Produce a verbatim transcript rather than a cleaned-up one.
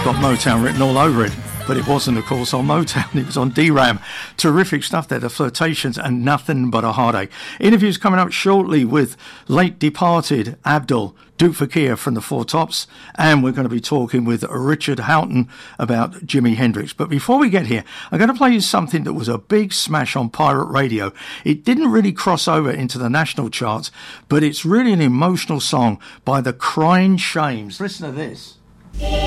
got Motown written all over it, but it wasn't, of course, on Motown. It was on D RAM. Terrific stuff there, The Flirtations and Nothing But a Heartache. Interviews coming up shortly with late departed Abdul Duke Fakir from the Four Tops, and we're going to be talking with Richard Houghton about Jimi Hendrix. But before we get here, I'm going to play you something that was a big smash on pirate radio. It didn't really cross over into the national charts, but it's really an emotional song by the Crying Shames. Listen to this.